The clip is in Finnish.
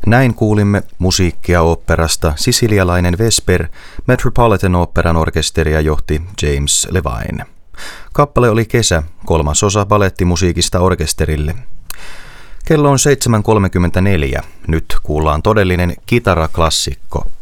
Näin kuulimme musiikkia oopperasta Sisilialainen Vesper. Metropolitan Operan orkesteria johti James Levine. Kappale oli Kesä, 3. osa balettimusiikista orkesterille. Kello on 7.34. Nyt kuullaan todellinen kitaraklassikko.